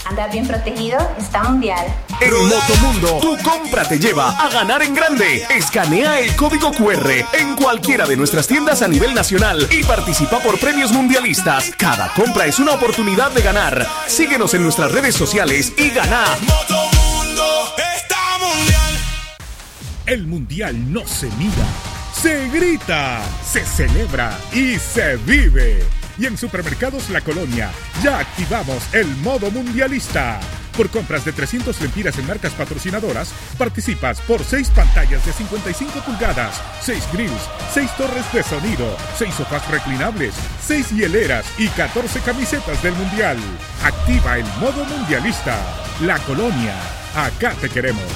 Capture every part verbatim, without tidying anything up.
Andar bien protegido está mundial. En Motomundo, tu compra te lleva a ganar en grande. Escanea el código cu erre en cualquiera de nuestras tiendas a nivel nacional y participa por premios mundialistas. Cada compra es una oportunidad de ganar. Síguenos en nuestras redes sociales y gana. Motomundo está mundial. El mundial no se mira, se grita, se celebra y se vive. Y en Supermercados La Colonia ya activamos el modo mundialista. Por compras de trescientas lempiras en marcas patrocinadoras, participas por seis pantallas de cincuenta y cinco pulgadas, seis grills, seis torres de sonido, seis sofás reclinables, seis hieleras y catorce camisetas del mundial. Activa el modo mundialista. La Colonia, acá te queremos.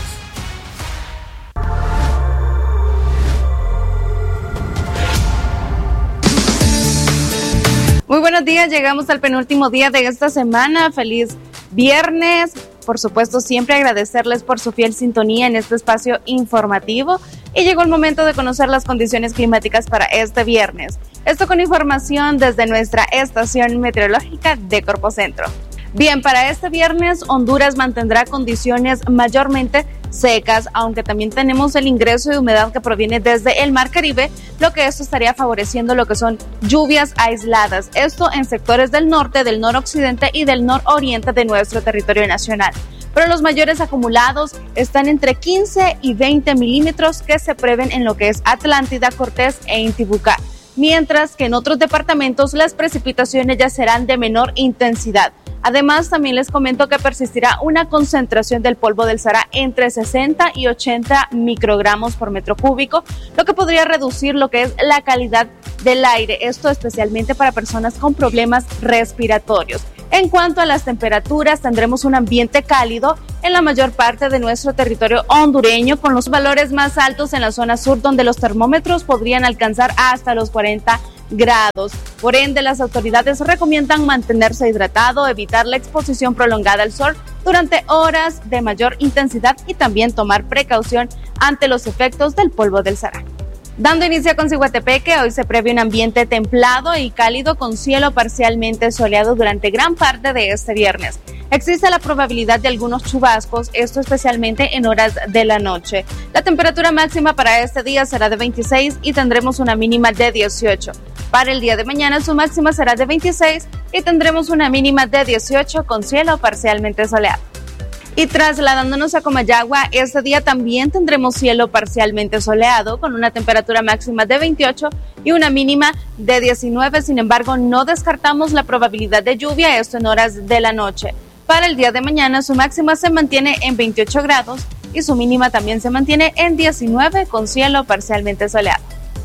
Muy buenos días, llegamos al penúltimo día de esta semana. Feliz viernes. Por supuesto, siempre agradecerles por su fiel sintonía en este espacio informativo. Y llegó el momento de conocer las condiciones climáticas para este viernes. Esto con información desde nuestra estación meteorológica de Corpocentro. Bien, para este viernes Honduras mantendrá condiciones mayormente secas, aunque también tenemos el ingreso de humedad que proviene desde el Mar Caribe, lo que esto estaría favoreciendo lo que son lluvias aisladas, esto en sectores del norte, del noroccidente y del nororiente de nuestro territorio nacional. Pero los mayores acumulados están entre quince y veinte milímetros que se prevén en lo que es Atlántida, Cortés e Intibucá, mientras que en otros departamentos las precipitaciones ya serán de menor intensidad. Además, también les comento que persistirá una concentración del polvo del Sahara entre sesenta y ochenta microgramos por metro cúbico, lo que podría reducir lo que es la calidad del aire, esto especialmente para personas con problemas respiratorios. En cuanto a las temperaturas, tendremos un ambiente cálido en la mayor parte de nuestro territorio hondureño, con los valores más altos en la zona sur, donde los termómetros podrían alcanzar hasta los cuarenta grados. Por ende, las autoridades recomiendan mantenerse hidratado, evitar la exposición prolongada al sol durante horas de mayor intensidad y también tomar precaución ante los efectos del polvo del Sahara. Dando inicio con Ciguatepeque, hoy se prevé un ambiente templado y cálido con cielo parcialmente soleado durante gran parte de este viernes. Existe la probabilidad de algunos chubascos, esto especialmente en horas de la noche. La temperatura máxima para este día será de veintiséis y tendremos una mínima de dieciocho. Para el día de mañana su máxima será de veintiséis y tendremos una mínima de dieciocho con cielo parcialmente soleado. Y trasladándonos a Comayagua, este día también tendremos cielo parcialmente soleado con una temperatura máxima de veintiocho y una mínima de diecinueve. Sin embargo, no descartamos la probabilidad de lluvia, esto en horas de la noche. Para el día de mañana su máxima se mantiene en veintiocho grados y su mínima también se mantiene en diecinueve con cielo parcialmente soleado.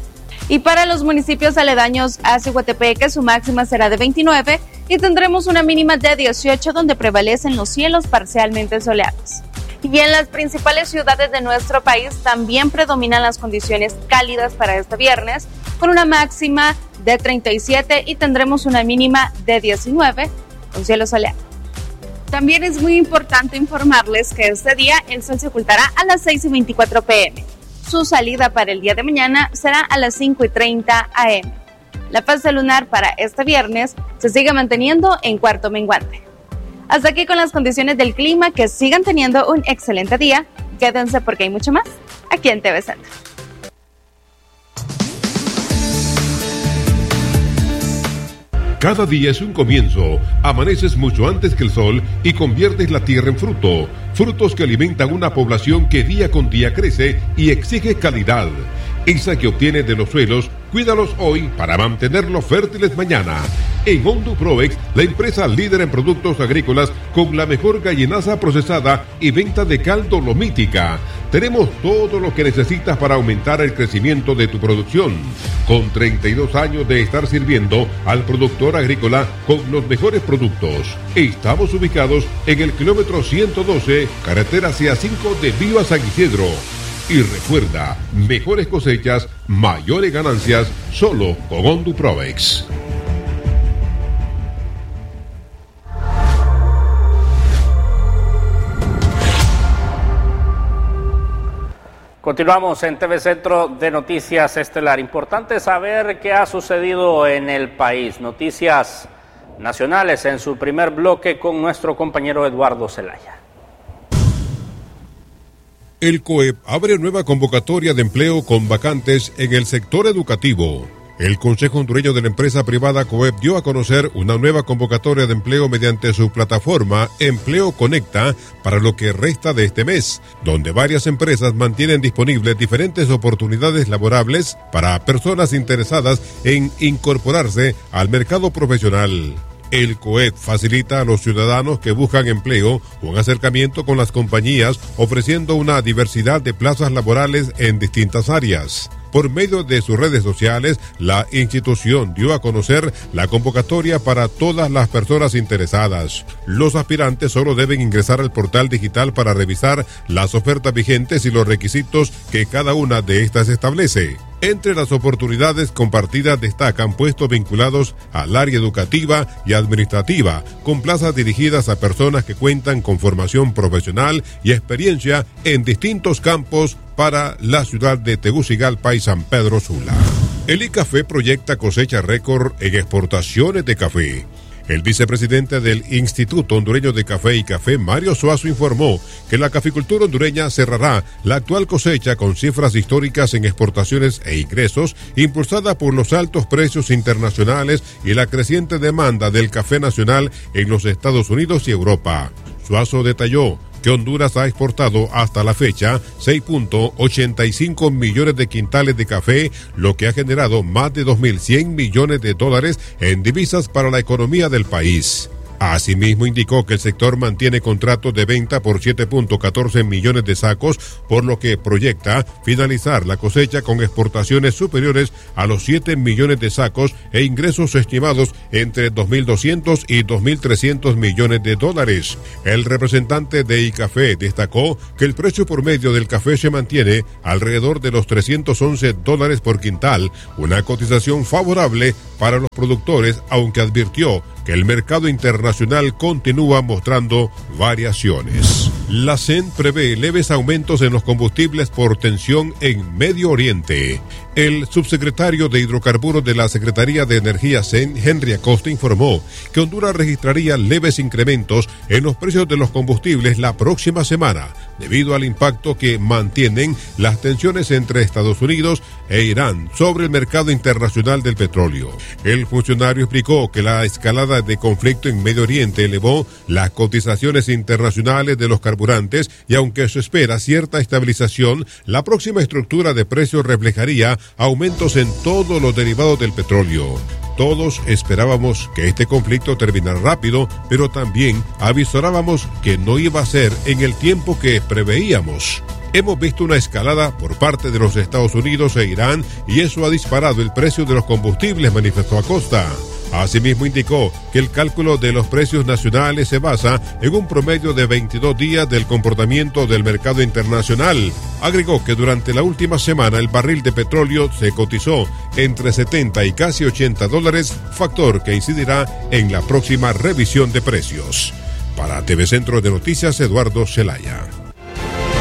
Y para los municipios aledaños a Ciguatepeque, su máxima será de veintinueve y tendremos una mínima de dieciocho, donde prevalecen los cielos parcialmente soleados. Y en las principales ciudades de nuestro país también predominan las condiciones cálidas para este viernes, con una máxima de treinta y siete y tendremos una mínima de diecinueve con cielo soleado. También es muy importante informarles que este día el sol se ocultará a las seis y veinticuatro pm. Su salida para el día de mañana será a las cinco y treinta am. La fase lunar para este viernes se sigue manteniendo en cuarto menguante. Hasta aquí con las condiciones del clima, que sigan teniendo un excelente día. Quédense porque hay mucho más aquí en T V Centro. Cada día es un comienzo. Amaneces mucho antes que el sol y conviertes la tierra en fruto. Frutos que alimentan una población que día con día crece y exige calidad. Esa que obtienes de los suelos, cuídalos hoy para mantenerlos fértiles mañana. En Honduprovex, la empresa líder en productos agrícolas con la mejor gallinaza procesada y venta de caldo lomítica. Tenemos todo lo que necesitas para aumentar el crecimiento de tu producción. Con treinta y dos años de estar sirviendo al productor agrícola con los mejores productos. Estamos ubicados en el kilómetro ciento doce, carretera C A cinco de Viva San Isidro. Y recuerda, mejores cosechas, mayores ganancias, solo con Honduprovex. Continuamos en T V Centro de Noticias Estelar. Importante saber qué ha sucedido en el país. Noticias nacionales en su primer bloque con nuestro compañero Eduardo Zelaya. El COEP abre nueva convocatoria de empleo con vacantes en el sector educativo. El Consejo Hondureño de la Empresa Privada COEP dio a conocer una nueva convocatoria de empleo mediante su plataforma Empleo Conecta para lo que resta de este mes, donde varias empresas mantienen disponibles diferentes oportunidades laborables para personas interesadas en incorporarse al mercado profesional. El COEP facilita a los ciudadanos que buscan empleo un acercamiento con las compañías, ofreciendo una diversidad de plazas laborales en distintas áreas. Por medio de sus redes sociales, la institución dio a conocer la convocatoria para todas las personas interesadas. Los aspirantes solo deben ingresar al portal digital para revisar las ofertas vigentes y los requisitos que cada una de estas establece. Entre las oportunidades compartidas destacan puestos vinculados al área educativa y administrativa, con plazas dirigidas a personas que cuentan con formación profesional y experiencia en distintos campos para la ciudad de Tegucigalpa y San Pedro Sula. El ICAFE proyecta cosecha récord en exportaciones de café. El vicepresidente del Instituto Hondureño de Café y Café, Mario Suazo, informó que la caficultura hondureña cerrará la actual cosecha con cifras históricas en exportaciones e ingresos, impulsada por los altos precios internacionales y la creciente demanda del café nacional en los Estados Unidos y Europa. Suazo detalló que Honduras ha exportado hasta la fecha seis punto ochenta y cinco millones de quintales de café, lo que ha generado más de dos mil cien millones de dólares en divisas para la economía del país. Asimismo, indicó que el sector mantiene contratos de venta por siete punto catorce millones de sacos, por lo que proyecta finalizar la cosecha con exportaciones superiores a los siete millones de sacos e ingresos estimados entre dos mil doscientos y dos mil trescientos millones de dólares. El representante de ICAFE destacó que el precio por medio del café se mantiene alrededor de los trescientos once dólares por quintal, una cotización favorable para los productores, aunque advirtió que el mercado internacional continúa mostrando variaciones. La C E N prevé leves aumentos en los combustibles por tensión en Medio Oriente. El subsecretario de Hidrocarburos de la Secretaría de Energía C E N, Henry Acosta, informó que Honduras registraría leves incrementos en los precios de los combustibles la próxima semana, debido al impacto que mantienen las tensiones entre Estados Unidos e Irán sobre el mercado internacional del petróleo. El funcionario explicó que la escalada de conflicto en Medio Oriente elevó las cotizaciones internacionales de los carburantes y aunque se espera cierta estabilización, la próxima estructura de precios reflejaría aumentos en todos los derivados del petróleo. Todos esperábamos que este conflicto terminara rápido, pero también avisorábamos que no iba a ser en el tiempo que preveíamos. Hemos visto una escalada por parte de los Estados Unidos e Irán y eso ha disparado el precio de los combustibles, manifestó Acosta. Asimismo, indicó que el cálculo de los precios nacionales se basa en un promedio de veintidós días del comportamiento del mercado internacional. Agregó que durante la última semana el barril de petróleo se cotizó entre setenta y casi ochenta dólares, factor que incidirá en la próxima revisión de precios. Para T V Centro de Noticias, Eduardo Zelaya.